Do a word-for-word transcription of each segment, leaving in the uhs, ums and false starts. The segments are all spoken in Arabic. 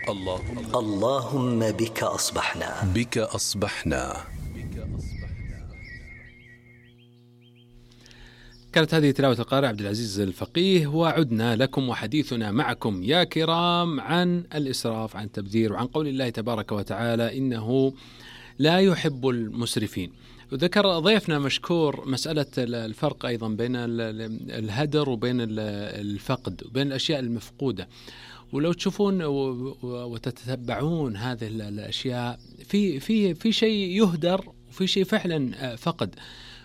اللهم اللهم بك أصبحنا بك أصبحنا. كانت هذه تلاوة القارئ عبد العزيز الفقيه، وعدنا لكم وحديثنا معكم يا كرام عن الإسراف، عن التبذير، وعن قول الله تبارك وتعالى إنه لا يحب المسرفين. وذكر ضيفنا مشكور مسألة الفرق أيضا بين الهدر وبين الفقد وبين الأشياء المفقودة. ولو تشوفون وتتبعون هذه الأشياء، في في في شيء يهدر وفي شيء فعلا فقد.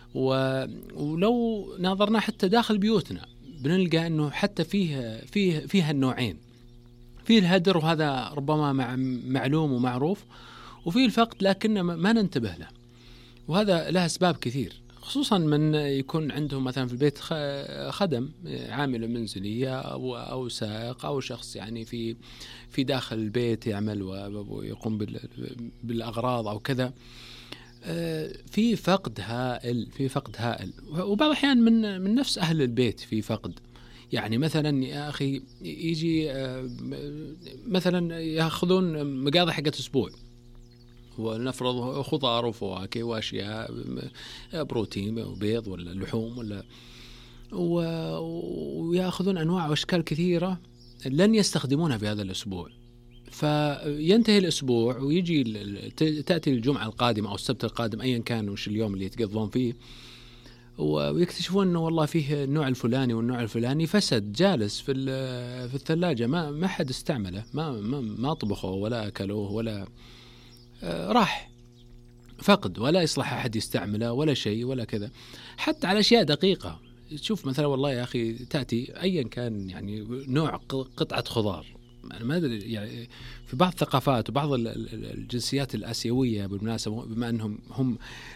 ولو ناظرنا حتى داخل بيوتنا بنلقى أنه حتى فيه فيه فيها النوعين، فيه الهدر وهذا ربما مع معلوم ومعروف، وفيه الفقد لكن ما ننتبه له، وهذا له أسباب كثير، خصوصا من يكون عندهم مثلا في البيت خدم، عامل منزلية أو أو سائق أو شخص يعني في في داخل البيت يعمل ويقوم بالأغراض أو كذا. في فقد هائل في فقد هائل وبعض الأحيان من من نفس أهل البيت في فقد. يعني مثلا يا أخي يجي مثلا يأخذون مقاضي حقة أسبوع، ونفرض خضار وفواكه وأشياء بروتين وبيض ولا لحوم ولا، ويأخذون أنواع وأشكال كثيرة لن يستخدمونها في هذا الأسبوع. فينتهي الأسبوع ويجي تأتي الجمعة القادمة أو السبت القادم أيا كان وش اليوم اللي يتقضون فيه، ويكتشفون أنه والله فيه النوع الفلاني والنوع الفلاني فسد جالس في في الثلاجة، ما ما حد استعمله، ما ما ما طبخوه ولا أكلوه ولا راح فقد، ولا يصلح أحد يستعمله ولا شيء ولا كذا. حتى على أشياء دقيقة تشوف مثلا والله يا أخي تأتي أيا كان يعني نوع قطعة خضار، أنا ما أدري يعني في بعض الثقافات وبعض الجنسيات الآسيوية بالمناسبة، بما أنهم هم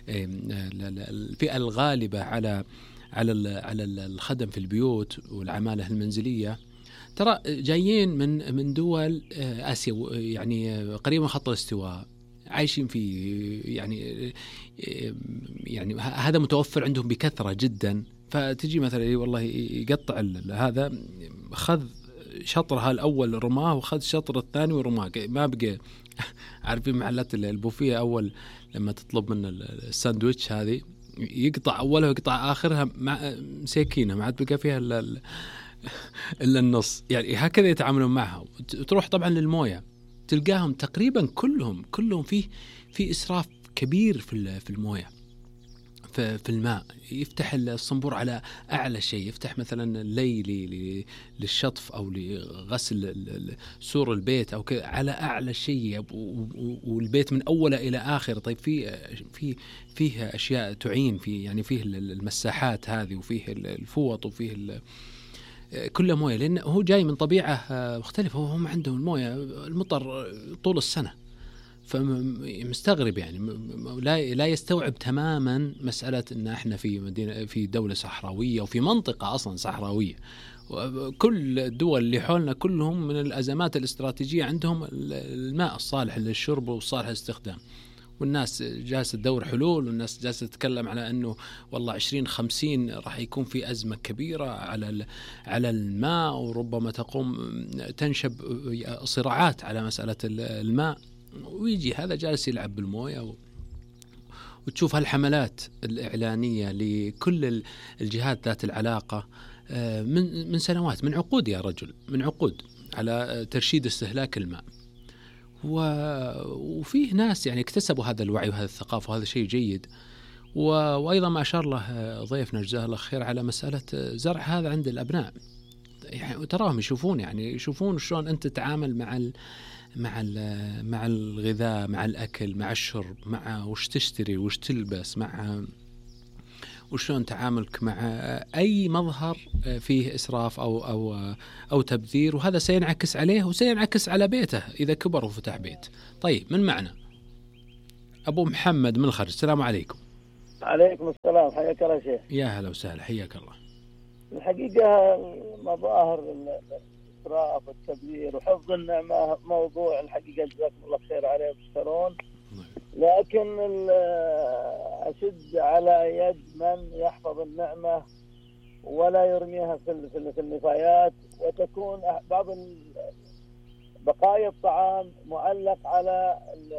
الفئة الغالبة على على على الخدم في البيوت والعمالة المنزلية، ترى جايين من من دول آسيا يعني قريبة من خط الاستواء، عايشين في يعني يعني هذا متوفر عندهم بكثرة جدا. فتجي مثلا والله يقطع هذا، خذ شطرها الأول رماه وخذ شطر الثاني ورماه، ما بقى عارفين محلات البوفيه أول لما تطلب من الساندويتش هذه يقطع أولها ويقطع آخرها مع سكينة، ما عاد بقى فيها إلا إلا النص. يعني هكذا يتعاملون معها. وتروح طبعا للموية تلقاهم تقريبا كلهم كلهم فيه في إسراف كبير في في الموية، في في الماء. يفتح الصنبور على أعلى شيء، يفتح مثلا الليل للشطف أو لغسل سور البيت أو كذا على أعلى شيء، والبيت من أوله إلى آخر. طيب في في فيه أشياء تعين في يعني فيه المساحات هذه وفيه الفوط وفيه كله موية، لأنه هو جاي من طبيعة مختلفة. هم عندهم الموية المطر طول السنة، فمستغرب يعني لا لا يستوعب تماما مسألة إن إحنا في مدينة في دولة صحراوية وفي منطقة أصلا صحراوية. وكل الدول اللي حولنا كلهم من الأزمات الاستراتيجية عندهم الماء الصالح للشرب والصالح للاستخدام، والناس جالسة تدور حلول، والناس جالسة تتكلم على أنه والله عشرين خمسين راح يكون في أزمة كبيرة على على الماء، وربما تقوم تنشب صراعات على مسألة الماء. ويجي هذا جالس يلعب بالموية، وتشوف هالحملات الإعلانية لكل الجهات ذات العلاقة من من سنوات، من عقود يا رجل، من عقود على ترشيد استهلاك الماء. وفيه ناس يعني اكتسبوا هذا الوعي وهذا الثقافة، وهذا شيء جيد. وأيضا ما أشار له ضيفنا جزاه الله خير على مسألة زرع هذا عند الأبناء، يعني تراهم يشوفون يعني يشوفون شلون أنت تتعامل مع ال مع ال مع الغذاء، مع الأكل، مع الشرب، مع وش تشتري وش تلبس، مع وشلون تعاملك مع أي مظهر فيه إسراف أو أو أو تبذير. وهذا سينعكس عليه وسينعكس على بيته إذا كبر وفتح بيت. طيب من معنا أبو محمد من الخرج، السلام عليكم. عليكم السلام، حياك الله شيخ. يا هلا وسهلا، حياك الله. الحقيقة مظاهر الإسراف والتبذير وحفظ النعمة موضوع الحقيقة جزاكم الله خير عليه وتشكرون، لكن أشد على يد من يحفظ النعمة ولا يرميها في في النفايات، وتكون بعض بقايا الطعام معلق على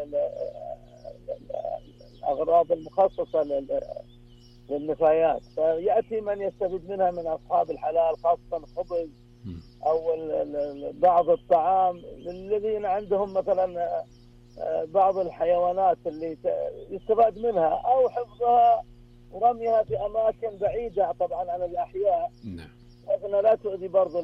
الأغراض المخصصة للنفايات، فيأتي من يستفيد منها من أصحاب الحلال، خاصة خبز أو بعض الطعام الذين عندهم مثلا بعض الحيوانات اللي يستفاد منها، أو حفظها ورميها في أماكن بعيدة طبعا عن الأحياء. نعم. أنها لا تؤذي برضو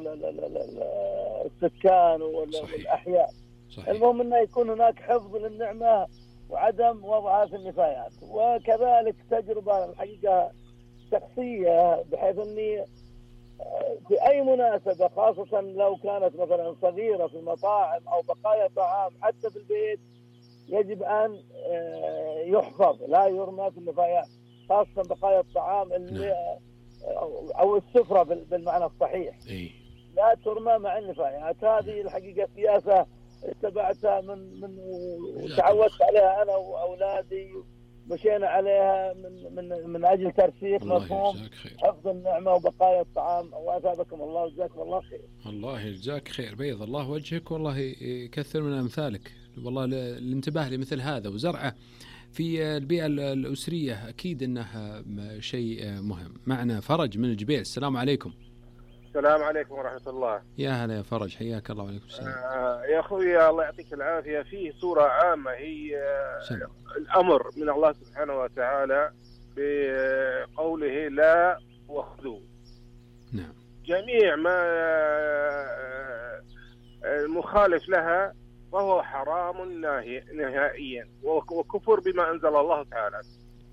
السكان والأحياء. صحيح. المهم أنه يكون هناك حفظ للنعمة وعدم وضعها في النفايات. وكذلك تجربة الحقيقة شخصية، بحيث أني في أي مناسبة خاصة لو كانت مثلا صغيرة في مطاعم أو بقايا طعام حتى في البيت، يجب أن يحفظ لا يرمى في النفايات، خاصة بقايا الطعام اللي أو السفرة بالمعنى الصحيح. إيه؟ لا ترمى مع النفايات. هذه الحقيقة سياسة اتبعتها من من وتعودت عليها أنا وأولادي، مشينا عليها من من من أجل ترسيخ مفهوم حفظ النعمة وبقايا الطعام. وأثابكم الله وجزاكم الله خير. الله يجزاك خير، بيض الله وجهك، والله يكثر من أمثالك. والله الانتباه لمثل هذا وزرعه في البيئة الأسرية أكيد أنها شيء مهم. معنا فرج من الجبيل. السلام عليكم. السلام عليكم ورحمة الله. يا هلا يا فرج، حياك الله. وعليكم السلام. آه يا أخوي الله يعطيك العافية. فيه صورة عامة هي آه الأمر من الله سبحانه وتعالى بقوله لا وخذوا. نعم. جميع ما آه المخالف لها وهو حرام ناهي نهائيا وكفر بما أنزل الله تعالى.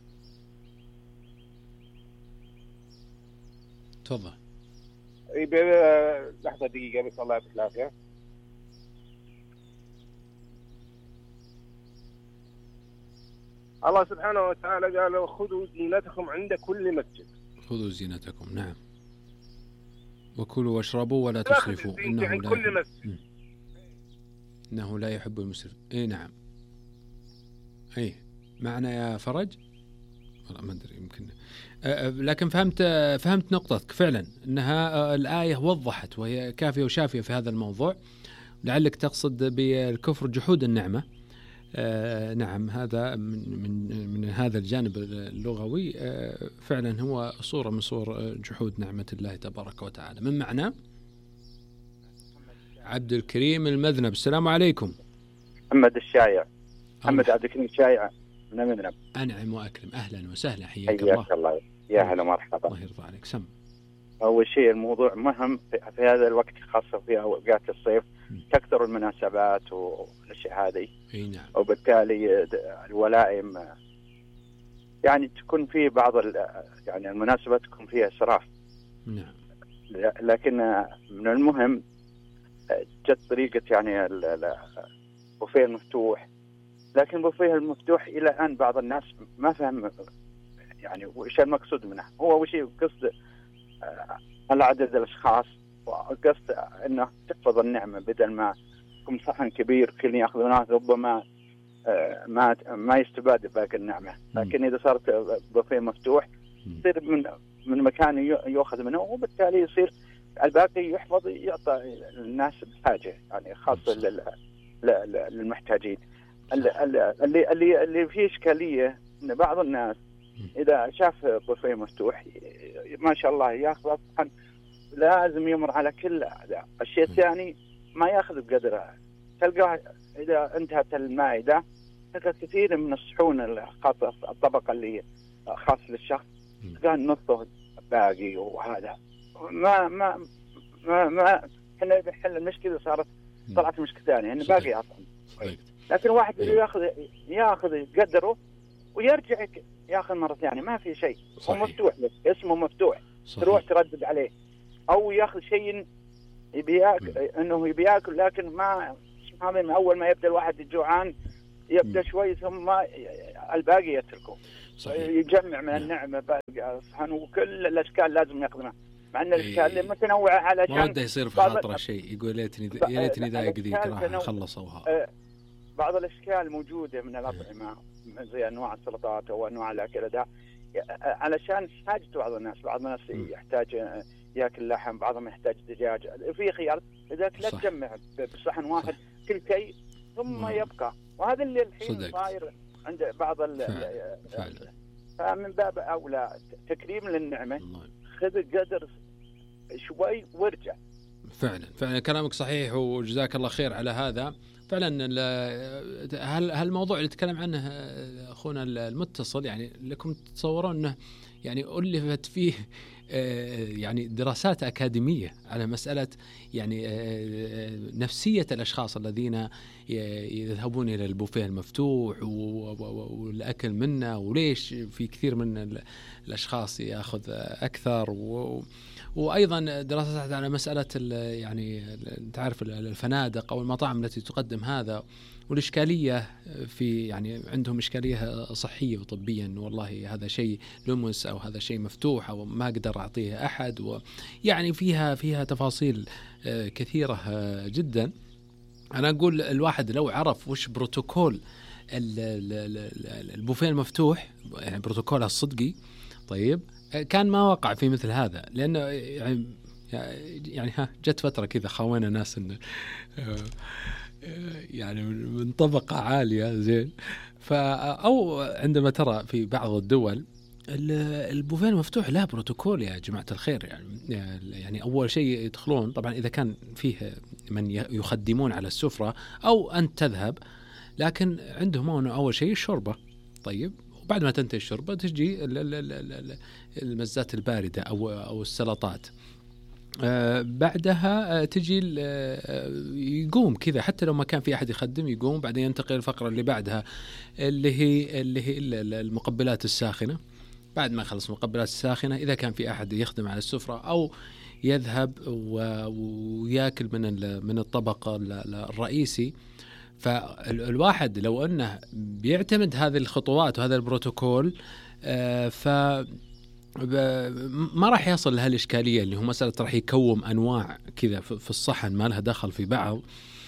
تفضل. لحظة دقيقة بس الله يعطيك العافية. الله سبحانه وتعالى قال خذوا زينتكم عند كل مسجد. خذوا زينتكم. نعم. وكلوا واشربوا ولا تسرفوا إنه لا كل مسجد. إنه لا يحب المسرف. إيه نعم. إيه معنا يا فرج. والله ما أدري يمكن أه لكن فهمت فهمت نقطتك فعلا أنها الآية وضحت وهي كافية وشافية في هذا الموضوع. لعلك تقصد بالكفر جحود النعمة. أه نعم، هذا من من من هذا الجانب اللغوي أه فعلا هو صورة من صور جحود نعمة الله تبارك وتعالى. من معنى عبد الكريم المذنب. السلام عليكم. محمد الشايع. محمد عبد الكريم الشايع من المذنب. أنعم وأكرم. أهلا وسهلا، حياك الله. حياك الله. يا هلا مرحبا. الله يرضى عليك. سم. أول شيء الموضوع مهم في هذا الوقت، خاصة في أوقات الصيف تكثر المناسبات والأشياء هذه. أي نعم. وبالتالي الولائم يعني تكون في بعض يعني المناسبات تكون فيها إسراف. نعم. لكن من المهم جت طريقة يعني البوفيه المفتوح، لكن البوفيه المفتوح إلى الآن بعض الناس ما فهم يعني وإيش المقصود منه. هو وش قصد على عدد الأشخاص، وقصد أنه تحفظ النعمة بدل ما يكون صحن كبير كل يأخذ ناس ربما ما ما يستفاد باقي النعمة. لكن إذا صارت بوفيه مفتوح يصير من من مكان يأخذ منه، وبالتالي يصير الباقي يحفظ يعطى الناس بحاجة يعني خاصة للمحتاجين. اللي اللي اللي فيه إشكالية إن بعض الناس إذا شاف بوفيه مفتوح ما شاء الله يأخذ طبعا لازم يمر على كل هذا. الشيء الثاني ما يأخذ بقدره. تلقاه إذا انتهت المائدة تلقى كثير من الصحون الخاصة الطبقة اللي خاص للشخص كان نصه باقي، وهذا ما ما ما ما احنا بنحل المشكلة. صارت طلعت مشكلة ثانية إنه باقي أطعم. لكن واحد يأخذ يأخذ قدره ويرجع يأخذ مرة ثانية ما في شيء. هو مفتوح بس اسمه مفتوح. صحيح. تروح تردد عليه أو يأخذ شيء يبي يأكل إنه يبي يأكل، لكن ما هذا من أول ما يبدأ الواحد الجوعان يبدأ شوي ثم الباقي يتركه. صحيح. يجمع من النعمة باقي صحن وكل الأشكال لازم يأخذنا، مع أن الأشكال متنوعة علشان ما بده يصير في خاطره شيء يقول ليتني يا ليتني ذا يقدي راح خلصوها. بعض الأشكال موجودة من الأطعمة زي أنواع السلطات أو أنواع الأكل ده علشان حاجة بعض الناس. بعض الناس يحتاج يأكل لحم، بعضهم يحتاج دجاج، في خيار. إذا لا تجمع بصحن واحد كل شيء ثم مم. يبقى. وهذا اللي الحين صاير عند بعض فعلا. فمن باب أولى تكريم للنعمة، خذ قدر شوي وارجع. فعلا فعلا كلامك صحيح، وجزاك الله خير على هذا. فعلا هل هالموضوع اللي تكلم عنه أخونا المتصل، يعني لكم تتصورون أنه يعني ألفت فيه يعني دراسات أكاديمية على مسألة يعني نفسية الأشخاص الذين يذهبون إلى البوفيه المفتوح والأكل منه، وليش في كثير من الأشخاص يأخذ أكثر، وأيضا دراسات على مسألة يعني تعرف الفنادق أو المطاعم التي تقدم هذا، والإشكالية في يعني عندهم إشكالية صحية وطبية، إنه والله هذا شيء لمس أو هذا شيء مفتوح أو ما أقدر أعطيه أحد، ويعني فيها فيها تفاصيل كثيرة جدا. أنا أقول الواحد لو عرف وش بروتوكول البوفيه المفتوح، يعني بروتوكول الصدقي، طيب كان ما وقع في مثل هذا. لأنه يعني يعني ها جت فترة كذا خاوينا ناس إنه يعني من طبقة عالية زين، أو عندما ترى في بعض الدول البوفيه المفتوح له بروتوكول يا جماعة الخير. يعني يعني أول شيء يدخلون طبعا إذا كان فيه من يخدمون على السفرة أو أنت تذهب، لكن عندهم أول شيء الشوربة. طيب وبعد ما تنتهي الشوربة تجي المزات الباردة أو أو السلطات. آه بعدها آه تجي آه يقوم كذا، حتى لو ما كان في أحد يخدم يقوم، بعدين ينتقل الفقرة اللي بعدها اللي هي اللي هي المقبلات الساخنة. بعد ما يخلص المقبلات الساخنة، إذا كان في أحد يخدم على السفرة أو يذهب ويأكل من من الطبق الرئيسي. فالواحد لو أنه بيعتمد هذه الخطوات وهذا البروتوكول آه ف ما راح يصل لها الإشكالية اللي هو مسألة راح يكوم أنواع كذا في الصحن ما لها دخل في بعض،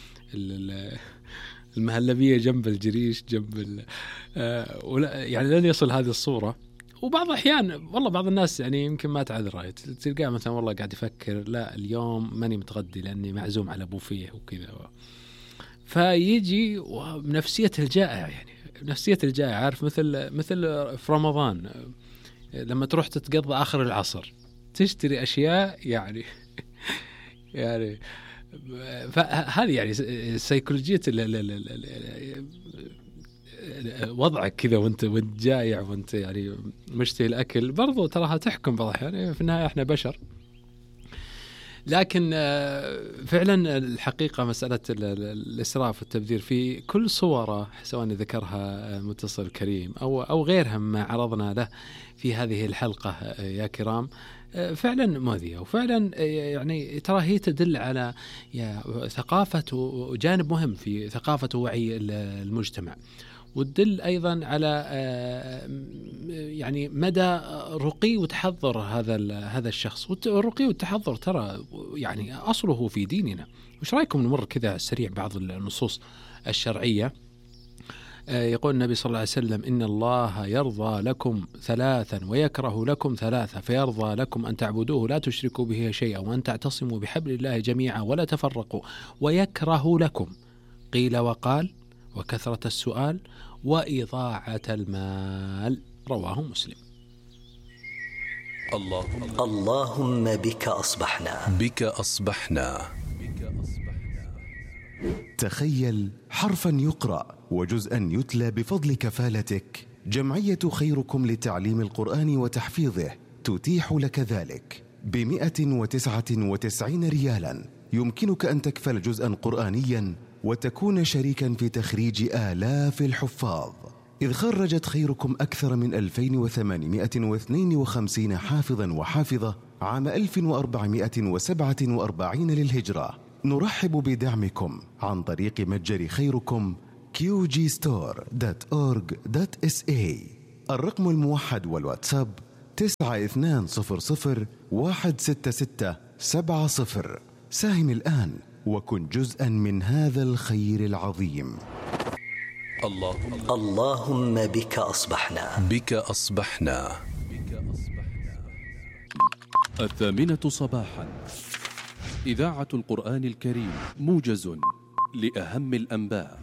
المهلبية جنب الجريش جنب يعني لن يصل هذه الصورة. وبعض الأحيان والله بعض الناس يعني يمكن ما تعذر، تلقاه مثلا والله قاعد يفكر لا اليوم ماني متغدي لأني معزوم على بوفيه وكذا، فيجي ونفسية الجائع، يعني نفسية الجائع عارف مثل مثل في رمضان لما تروح تتقضى آخر العصر تشتري أشياء يعني يعني فهذه يعني سيكولوجية وضعك كذا وانت وانت جائع وانت يعني مشتهي الأكل، برضو تراها تحكم بعض الأحيان. في النهاية احنا بشر. لكن فعلا الحقيقة مسألة الإسراف والتبذير في كل صوره، سواء ذكرها متصل كريم أو أو غيرها ما عرضنا له في هذه الحلقة يا كرام، فعلا مؤذية، وفعلا يعني ترى هي تدل على ثقافة وجانب مهم في ثقافة ووعي المجتمع، وتدل أيضا على يعني مدى رقي وتحضر هذا هذا الشخص. والرقي والتحضر ترى يعني أصله في ديننا. وش رأيكم نمر كذا سريع بعض النصوص الشرعية؟ يقول النبي صلى الله عليه وسلم: إن الله يرضى لكم ثلاثا ويكره لكم ثلاثا، فيرضى لكم أن تعبدوه لا تشركوا به شيئا وأن تعتصموا بحبل الله جميعا ولا تفرقوا، ويكره لكم قيل وقال وكثرة السؤال وإضاعة المال. رواه مسلم. اللهم, اللهم بك أصبحنا بك أصبحنا تخيل حرفا يقرأ وجزءا يتلى بفضل كفالتك. جمعية خيركم لتعليم القرآن وتحفيظه تتيح لك ذلك بمئة وتسعة وتسعين ريالا. يمكنك أن تكفل جزءا قرآنيا وتكون شريكا في تخريج آلاف الحفاظ، إذ خرجت خيركم أكثر من ألفين وثمانمائة واثنين وخمسين حافظا وحافظة عام ألف وأربعمائة وسبعة وأربعين للهجرة. نرحب بدعمكم عن طريق متجر خيركم كيو جي ستور دوت أورج دوت إس إيه. الرقم الموحد والواتساب تسعة اثنان صفر صفر واحد ستة ستة سبعة صفر. ساهم الآن وكن جزءا من هذا الخير العظيم. اللهم, اللهم بك أصبحنا بك أصبحنا الثامنة صباحا، إذاعة القرآن الكريم، موجز لأهم الأنباء.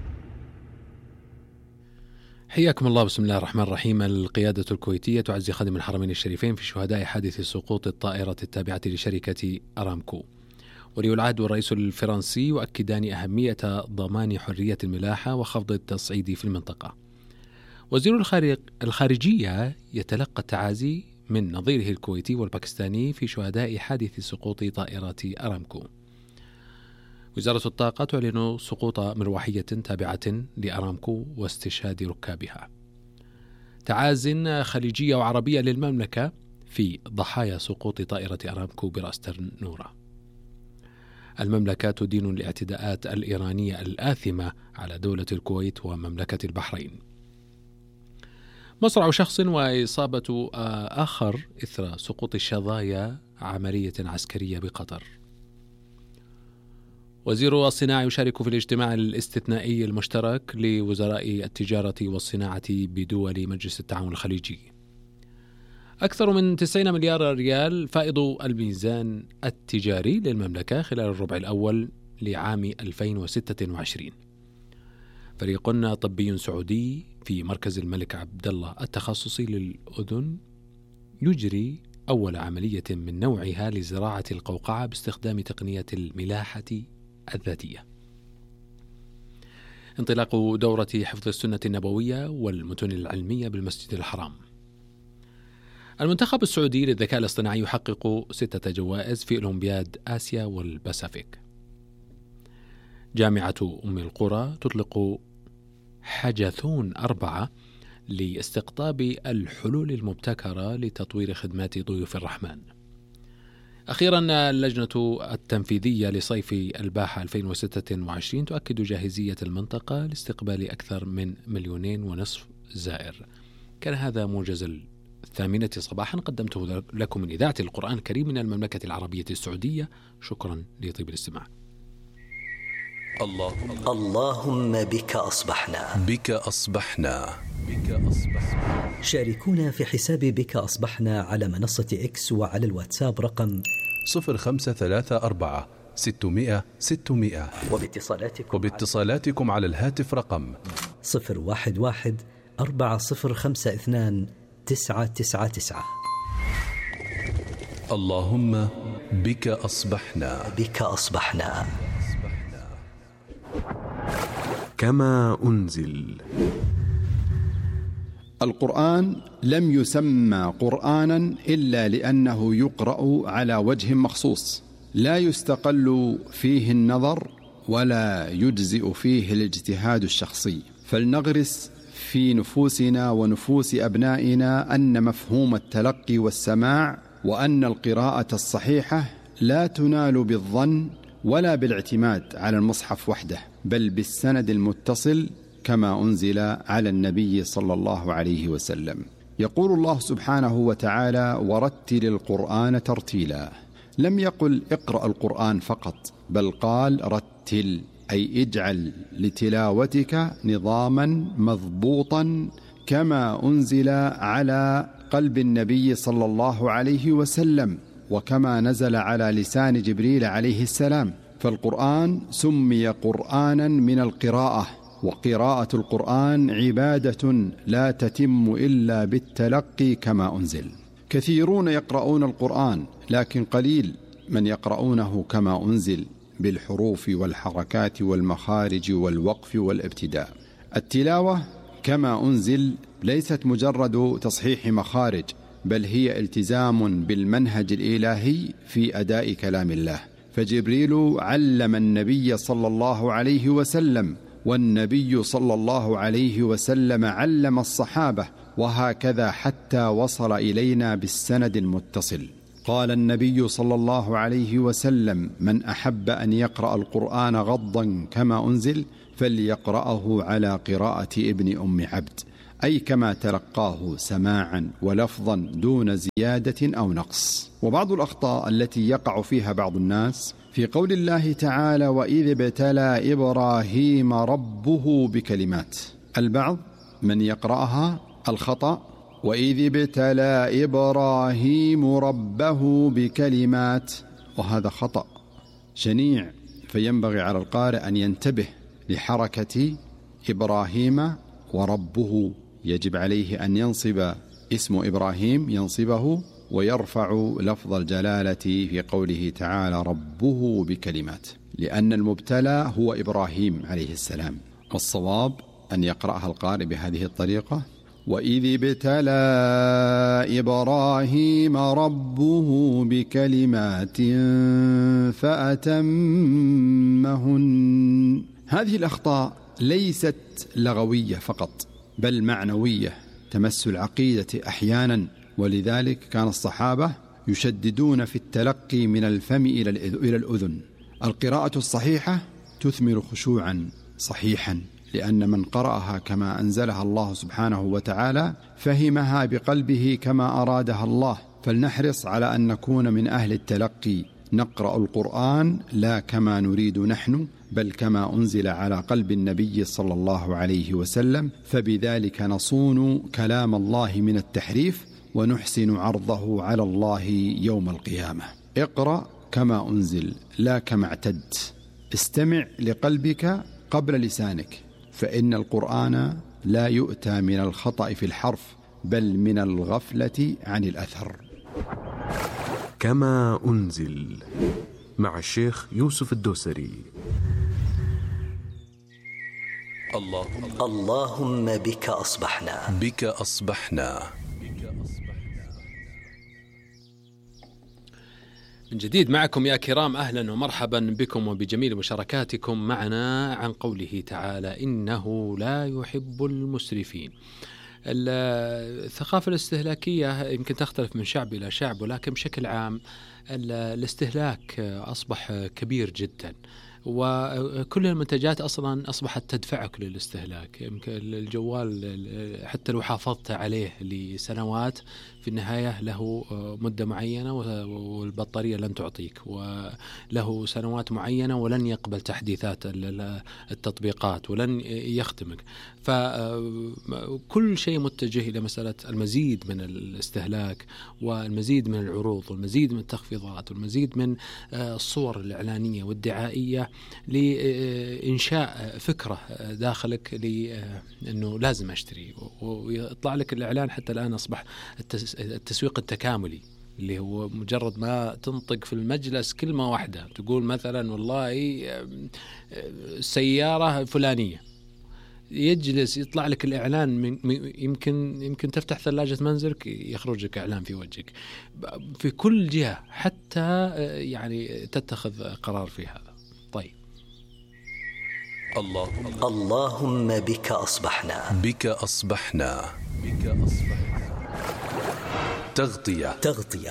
حياكم الله. بسم الله الرحمن الرحيم. القيادة الكويتية تعزي خادم الحرمين الشريفين في شهداء حادث سقوط الطائرة التابعة لشركة أرامكو. ولي العهد والرئيس الفرنسي يؤكدان أهمية ضمان حرية الملاحة وخفض التصعيد في المنطقة. وزير الخارجية يتلقى التعازي من نظيره الكويتي والباكستاني في شهداء حادث سقوط طائرة أرامكو. وزارة الطاقة تعلن سقوط مروحية تابعة لأرامكو واستشهاد ركابها. تعاز خليجية وعربية للمملكة في ضحايا سقوط طائرة أرامكو برأس تنورة. المملكة تدين الاعتداءات الإيرانية الآثمة على دولة الكويت ومملكة البحرين. مصرع شخص وإصابة آخر إثر سقوط الشظايا عملية عسكرية بقطر. وزير الصناعة يشارك في الاجتماع الاستثنائي المشترك لوزراء التجارة والصناعة بدول مجلس التعاون الخليجي. أكثر من تسعين مليار ريال فائض الميزان التجاري للمملكة خلال الربع الأول لعام ألفين وستة وعشرين. فريق طبي سعودي في مركز الملك عبد الله التخصصي للأذن يجري أول عملية من نوعها لزراعة القوقعة باستخدام تقنية الملاحة الذاتية. انطلاق دورة حفظ السنة النبوية والمتون العلمية بالمسجد الحرام. المنتخب السعودي للذكاء الاصطناعي يحقق ستة جوائز في أولمبياد آسيا والباسيفيك. جامعة أم القرى تطلق حجثون أربعة لاستقطاب الحلول المبتكرة لتطوير خدمات ضيوف الرحمن. أخيرا اللجنة التنفيذية لصيف الباحة ألفين وستة وعشرين تؤكد جاهزية المنطقة لاستقبال أكثر من مليونين ونصف زائر. كان هذا موجز الثامنة صباحا قدمته لكم من إذاعة القرآن الكريم من المملكة العربية السعودية. شكرا لطيب الاستماع. اللهم, اللهم بك أصبحنا بك أصبحنا بك أصبحنا. شاركونا في حساب بك أصبحنا على منصة إكس وعلى الواتساب رقم صفر خمسة ثلاثة أربعة ستمائة ستمائة وباتصالاتكم, وباتصالاتكم على الهاتف رقم صفر واحد واحد أربعة صفر خمسة اثنان تسعة تسعة تسعة. اللهم بك أصبحنا بك أصبحنا كما أنزل. القرآن لم يسمى قرآنا إلا لأنه يقرأ على وجه مخصوص، لا يستقل فيه النظر ولا يجزئ فيه الاجتهاد الشخصي. فلنغرس في نفوسنا ونفوس أبنائنا أن مفهوم التلقي والسماع وأن القراءة الصحيحة لا تنال بالظن ولا بالاعتماد على المصحف وحده، بل بالسند المتصل كما أنزل على النبي صلى الله عليه وسلم. يقول الله سبحانه وتعالى: ورتل القرآن ترتيلا. لم يقل اقرأ القرآن فقط، بل قال رتل، أي اجعل لتلاوتك نظاما مضبوطا كما أنزل على قلب النبي صلى الله عليه وسلم وكما نزل على لسان جبريل عليه السلام. فالقرآن سمي قرآنا من القراءة، وقراءة القرآن عبادة لا تتم إلا بالتلقي كما أنزل. كثيرون يقرؤون القرآن، لكن قليل من يقرؤونه كما أنزل بالحروف والحركات والمخارج والوقف والابتداء. التلاوة كما أنزل ليست مجرد تصحيح مخارج، بل هي التزام بالمنهج الإلهي في أداء كلام الله. فجبريل علم النبي صلى الله عليه وسلم، والنبي صلى الله عليه وسلم علم الصحابة، وهكذا حتى وصل إلينا بالسند المتصل. قال النبي صلى الله عليه وسلم: من أحب أن يقرأ القرآن غضا كما أنزل فليقرأه على قراءة ابن أم عبد، أي كما تلقاه سماعا ولفظا دون زيادة أو نقص. وبعض الأخطاء التي يقع فيها بعض الناس في قول الله تعالى: وإذ ابتلى إبراهيم ربه بكلمات. البعض من يقرأها الخطأ: وإذ ابتلى إبراهيم ربه بكلمات، وهذا خطأ شنيع. فينبغي على القارئ أن ينتبه لحركة إبراهيم وربه، يجب عليه أن ينصب اسم إبراهيم ينصبه ويرفع لفظ الجلالة في قوله تعالى ربه بكلمات، لأن المبتلى هو إبراهيم عليه السلام. والصواب أن يقرأها القارئ بهذه الطريقة: وإذ ابتلى إبراهيم ربه بكلمات فأتمهن. هذه الأخطاء ليست لغوية فقط بل معنوية تمس العقيدة أحيانا، ولذلك كان الصحابة يشددون في التلقي من الفم إلى الأذن. القراءة الصحيحة تثمر خشوعا صحيحا، لأن من قرأها كما أنزلها الله سبحانه وتعالى فهمها بقلبه كما أرادها الله. فلنحرص على أن نكون من أهل التلقي، نقرأ القرآن لا كما نريد نحن بل كما أنزل على قلب النبي صلى الله عليه وسلم، فبذلك نصون كلام الله من التحريف ونحسن عرضه على الله يوم القيامة. اقرأ كما أنزل لا كما اعتد، استمع لقلبك قبل لسانك، فإن القرآن لا يؤتى من الخطأ في الحرف بل من الغفلة عن الأثر. كما أنزل مع الشيخ يوسف الدوسري. اللهم, اللهم بك أصبحنا بك أصبحنا من جديد معكم يا كرام، أهلا ومرحبا بكم وبجميل مشاركاتكم معنا عن قوله تعالى إنه لا يحب المسرفين. الثقافة الاستهلاكية يمكن تختلف من شعب إلى شعب، ولكن بشكل عام الاستهلاك أصبح كبير جدا، وكل المنتجات أصلا أصبحت تدفعك للاستهلاك. يمكن الجوال حتى لو حافظت عليه لسنوات في النهاية له مدة معينة والبطارية لن تعطيك، وله سنوات معينة ولن يقبل تحديثات التطبيقات ولن يخدمك. فكل شيء متجه إلى مسألة المزيد من الاستهلاك والمزيد من العروض والمزيد من التخفيضات والمزيد من الصور الإعلانية والدعائية لإنشاء فكرة داخلك لأنه لازم أشتري، ويطلع لك الإعلان. حتى الآن أصبح التسويق التكاملي اللي هو مجرد ما تنطق في المجلس كلمة واحدة تقول مثلا والله سيارة فلانية، يجلس يطلع لك الإعلان من يمكن يمكن تفتح ثلاجة منزلك يخرج لك إعلان في وجهك في كل جهة حتى يعني تتخذ قرار في هذا. طيب اللهم, اللهم بك أصبحنا بك أصبحنا بك أصبحنا تغطية تغطية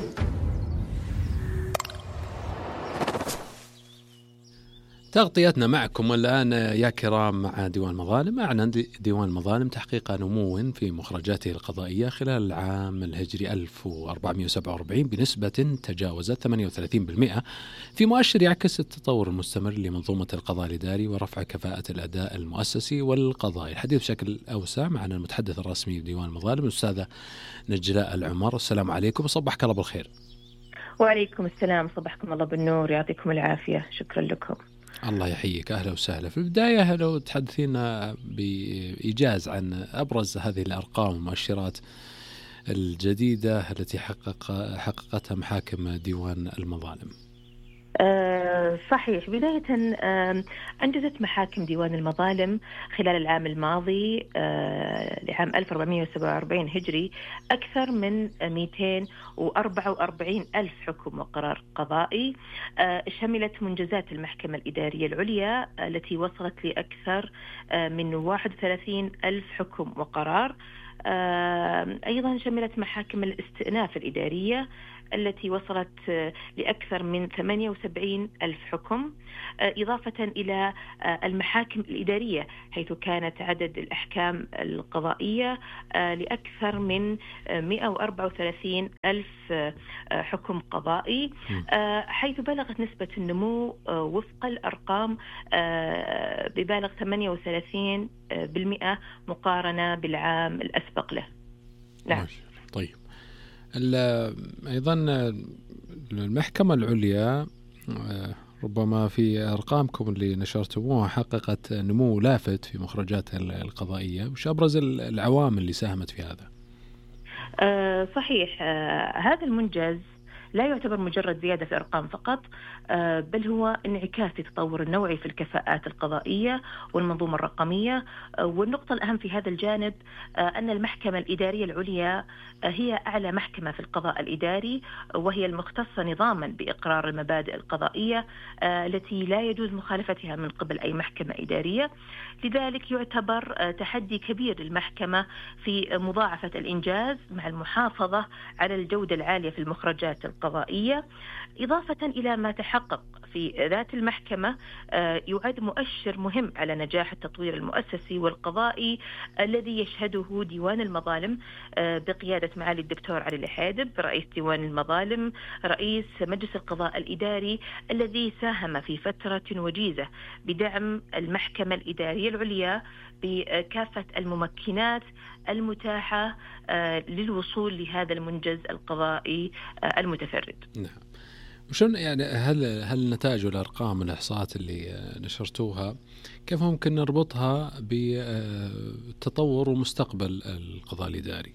تغطيتنا معكم الآن يا كرام مع ديوان المظالم. أعلن ديوان المظالم تحقيق نمو في مخرجاته القضائية خلال العام الهجري ألف وأربعمائة وسبعة وأربعين بنسبة تجاوزت ثمانية وثلاثين بالمئة، في مؤشر يعكس التطور المستمر لمنظومة القضاء الإداري ورفع كفاءة الأداء المؤسسي والقضائي. الحديث بشكل أوسع معنا المتحدث الرسمي لديوان المظالم الأستاذة نجلاء العمر. السلام عليكم وصبحك الله بالخير. وعليكم السلام، صبحكم الله بالنور، يعطيكم العافية، شكرا لكم. الله يحييك، أهلا وسهلا. في البداية لو تحدثينا بإيجاز عن أبرز هذه الأرقام والمؤشرات الجديدة التي حقق حققتها محاكم ديوان المظالم. أه صحيح. بداية أه أنجزت محاكم ديوان المظالم خلال العام الماضي أه لعام ألف وأربعمائة وسبعة وأربعين هجري أكثر من مئتين وأربعة وأربعين ألف حكم وقرار قضائي. أه شملت منجزات المحكمة الإدارية العليا التي وصلت لأكثر أه من واحد وثلاثين ألف حكم وقرار. أه أيضا شملت محاكم الاستئناف الإدارية التي وصلت لأكثر من ثمانية وسبعين ألف حكم، إضافة إلى المحاكم الإدارية حيث كانت عدد الأحكام القضائية لأكثر من مئة وأربعة وثلاثين ألف حكم قضائي، حيث بلغت نسبة النمو وفق الأرقام ببالغ ثمانية وثلاثين بالمئة مقارنة بالعام الأسبق له. نعم. طيب، أيضا المحكمة العليا ربما في أرقامكم اللي نشرتموها حققت نمو لافت في مخرجات القضائية، وش أبرز العوامل اللي ساهمت في هذا؟ أه صحيح. أه هذا المنجز لا يعتبر مجرد زيادة في أرقام فقط، بل هو انعكاس لتطور النوعي في الكفاءات القضائية والمنظومة الرقمية. والنقطة الأهم في هذا الجانب أن المحكمة الإدارية العليا هي أعلى محكمة في القضاء الإداري، وهي المختصة نظاما بإقرار المبادئ القضائية التي لا يجوز مخالفتها من قبل أي محكمة إدارية. لذلك يعتبر تحدي كبير للمحكمة في مضاعفة الإنجاز مع المحافظة على الجودة العالية في المخرجات القضائية، إضافة إلى ما تحقق في ذات المحكمة يعد مؤشر مهم على نجاح التطوير المؤسسي والقضائي الذي يشهده ديوان المظالم بقيادة معالي الدكتور علي الحادب رئيس ديوان المظالم رئيس مجلس القضاء الإداري، الذي ساهم في فترة وجيزة بدعم المحكمة الإدارية العليا بكافة الممكنات المتاحة للوصول لهذا المنجز القضائي المتفرد. نعم. وشون يعني هل هل نتائج والأرقام والإحصاءات اللي نشرتوها كيف ممكن نربطها بتطور ومستقبل القضاء الإداري؟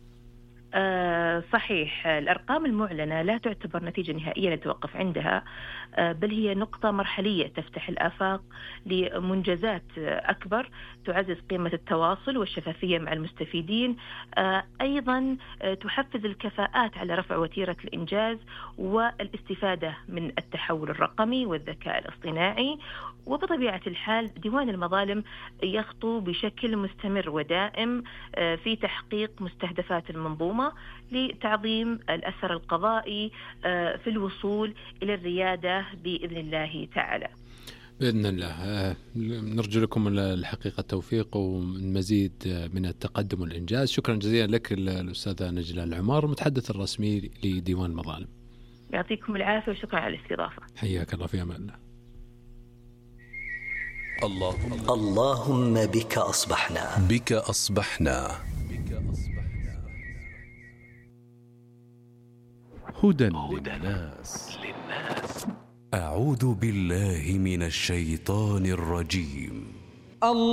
أه صحيح. الأرقام المعلنة لا تعتبر نتيجة نهائية نتوقف عندها، أه بل هي نقطة مرحلية تفتح الآفاق لمنجزات أكبر تعزز قيمة التواصل والشفافية مع المستفيدين، أه أيضا أه تحفز الكفاءات على رفع وتيرة الإنجاز والاستفادة من التحول الرقمي والذكاء الاصطناعي. وبطبيعة الحال ديوان المظالم يخطو بشكل مستمر ودائم أه في تحقيق مستهدفات المنظومة لتعظيم الأثر القضائي في الوصول إلى الريادة بإذن الله تعالى. بإذن الله. نرجو لكم الحقيقة التوفيق والمزيد من التقدم والإنجاز. شكرا جزيلا لك الأستاذة نجلة العمار، المتحدث الرسمي لديوان المظالم. يعطيكم العافية وشكرا على الاستضافة. حياك الله، في أمان الله. اللهم اللهم بك أصبحنا بك أصبحنا هدى للناس. أعوذ بالله من الشيطان الرجيم.